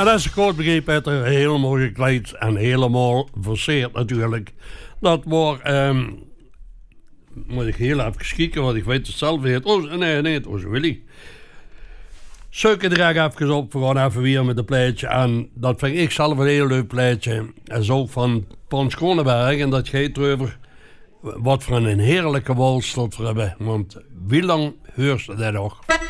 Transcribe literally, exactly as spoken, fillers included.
En als ik goed begreep, heeft er helemaal gekleed en helemaal versierd natuurlijk. Dat wordt, um, moet ik heel even kijken, want ik weet het zelf niet. Oh, nee, nee, het was Willy. Zoek het er even op, we gaan even weer met een plaatje. En dat vind ik zelf een heel leuk plaatje. Dat is ook van Pons Kronenberg en dat gaat erover wat voor een heerlijke wals dat we hebben. Want wie lang heurst dat nog?